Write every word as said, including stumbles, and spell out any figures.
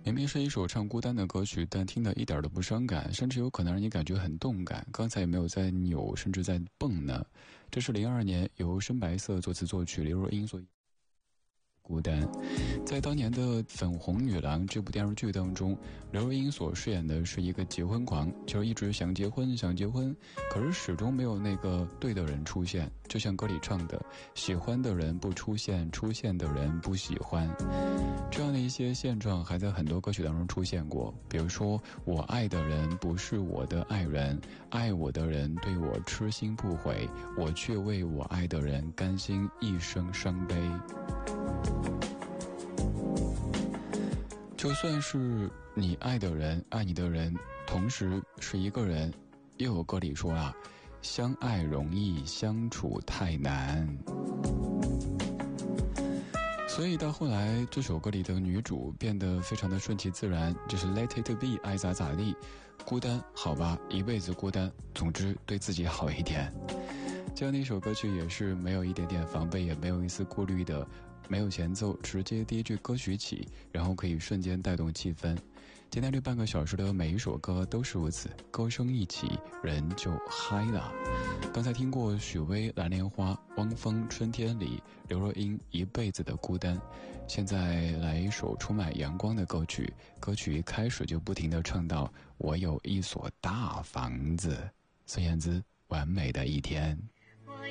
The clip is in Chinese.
明明是一首唱孤单的歌曲，但听得一点都不伤感，甚至有可能让你感觉很动感。刚才也没有在扭，甚至在蹦呢。这是零二年由深白色作词作曲，刘若英所孤单。在当年的《粉红女郎》这部电视剧当中，刘若英所饰演的是一个结婚狂，就一直想结婚想结婚，可是始终没有那个对的人出现。就像歌里唱的，喜欢的人不出现，出现的人不喜欢。这样的一些现状还在很多歌曲当中出现过，比如说我爱的人不是我的爱人，爱我的人对我痴心不悔，我却为我爱的人甘心一生伤悲。就算是你爱的人，爱你的人同时是一个人，又有歌里说啊，相爱容易相处太难。所以到后来这首歌里的女主变得非常的顺其自然，就是 let it be， 爱咋咋地，孤单好吧，一辈子孤单，总之对自己好一点。这样的一首歌曲也是没有一点点防备，也没有一丝顾虑的，没有前奏，直接第一句歌曲起，然后可以瞬间带动气氛。今天这半个小时的每一首歌都是如此，歌声一起，人就嗨了。刚才听过许巍《蓝莲花》，汪峰《春天里》，刘若英《一辈子的孤单》，现在来一首充满阳光的歌曲。歌曲一开始就不停地唱到我有一所大房子，孙燕姿《完美的一天》。